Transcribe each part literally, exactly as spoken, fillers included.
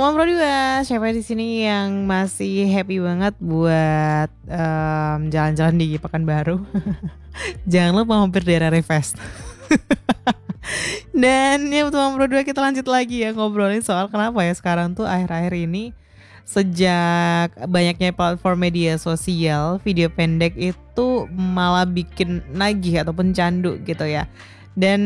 Teman berdua, siapa di sini yang masih happy banget buat em, jalan-jalan di Pekanbaru? Jangan lupa mampir daerah Refest. Dan ya teman berdua, kita lanjut lagi ya ngobrolin soal kenapa ya sekarang tuh akhir-akhir ini sejak banyaknya platform media sosial, video pendek itu malah bikin nagih ataupun candu gitu ya. Dan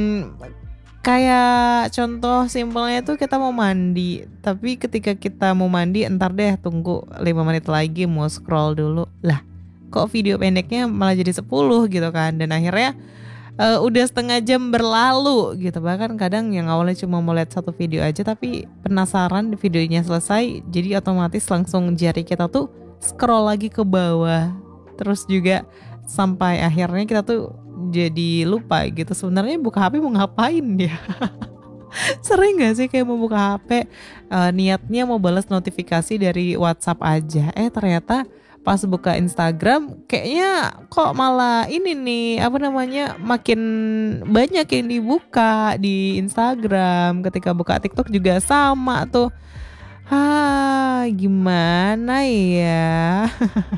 kayak contoh simpelnya tuh kita mau mandi, tapi ketika kita mau mandi entar deh tunggu lima menit lagi mau scroll dulu. Lah, kok video pendeknya malah jadi sepuluh gitu kan. Dan akhirnya uh, udah setengah jam berlalu gitu. Bahkan kadang yang awalnya cuma mau lihat satu video aja tapi penasaran videonya selesai, jadi otomatis langsung jari kita tuh scroll lagi ke bawah. Terus juga sampai akhirnya kita tuh jadi lupa gitu sebenarnya buka H P mau ngapain ya. Sering gak sih kayak mau buka H P uh, niatnya mau balas notifikasi dari WhatsApp aja, eh ternyata pas buka Instagram kayaknya kok malah ini nih apa namanya makin banyak yang dibuka di Instagram. Ketika buka TikTok juga sama tuh. Ah, gimana ya?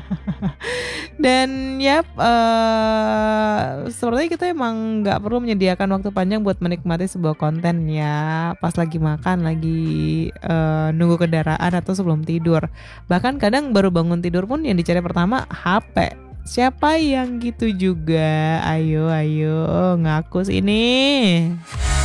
Dan yap, uh, sepertinya kita emang nggak perlu menyediakan waktu panjang buat menikmati sebuah konten ya. Pas lagi makan, lagi uh, nunggu kendaraan atau sebelum tidur. Bahkan kadang baru bangun tidur pun yang dicari pertama H P. Siapa yang gitu juga? Ayo, ayo ngaku sini.